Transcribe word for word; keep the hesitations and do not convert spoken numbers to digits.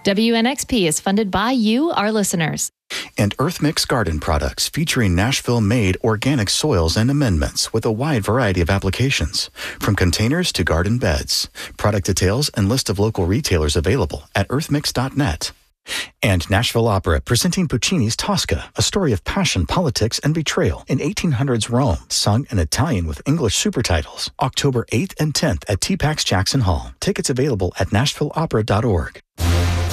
W N X P is funded by you, our listeners. And EarthMix Garden products featuring Nashville-made organic soils and amendments with a wide variety of applications, from containers to garden beds. Product details and list of local retailers available at earthmix dot net. And Nashville Opera presenting Puccini's Tosca, a story of passion, politics, and betrayal in eighteen hundreds Rome, sung in Italian with English supertitles. October eighth and tenth at T PAX Jackson Hall. Tickets available at nashville opera dot org.